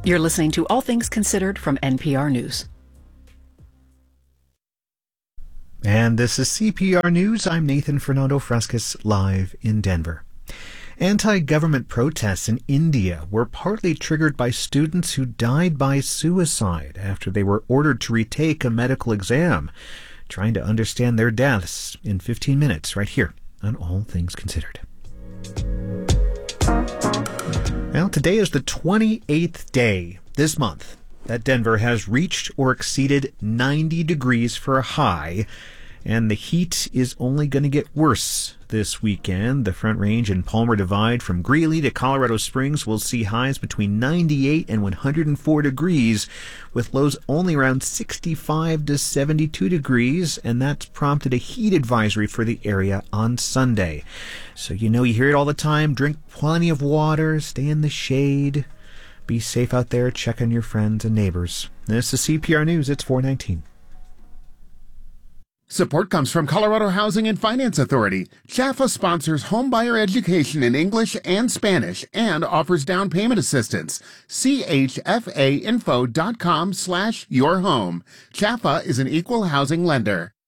You're listening to All Things Considered from NPR News. And this is CPR News. I'm Nathan Fernando Frescas, live in Denver. Anti-government protests in India were partly triggered by students who died by suicide after they were ordered to retake a medical exam. Trying to understand their deaths in 15 minutes right here on All Things Considered. Well, today is the 28th day this month that Denver has reached or exceeded 90 degrees for a high, and the heat is only going to get worse this weekend. The Front Range and Palmer Divide from Greeley to Colorado Springs will see highs between 98 and 104 degrees, with lows only around 65 to 72 degrees, and that's prompted a heat advisory for the area on Sunday. So you hear it all the time. Drink plenty of water, stay in the shade, be safe out there, check on your friends and neighbors. This is CPR News. It's 4:19. Support comes from Colorado Housing and Finance Authority. CHFA sponsors homebuyer education in English and Spanish and offers down payment assistance. chfainfo.com/yourhome. CHFA is an equal housing lender.